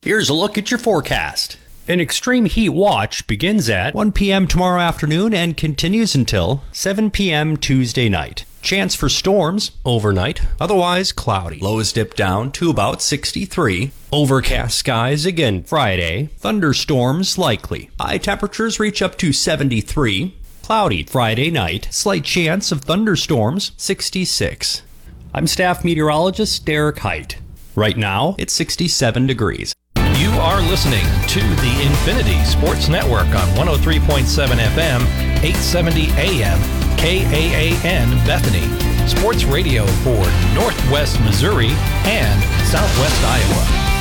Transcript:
Here's a look at your forecast. An extreme heat watch begins at 1 p.m. tomorrow afternoon and continues until 7 p.m. Tuesday night. Chance for storms overnight, otherwise cloudy. Lows dip down to about 63. Overcast skies again Friday. Thunderstorms likely. High temperatures reach up to 73. Cloudy Friday night. Slight chance of thunderstorms, 66. I'm staff meteorologist Derek Height. Right now, it's 67 degrees. You are listening to the Infinity Sports Network on 103.7 FM, 870 AM, KAAN Bethany. Sports radio for Northwest Missouri and Southwest Iowa.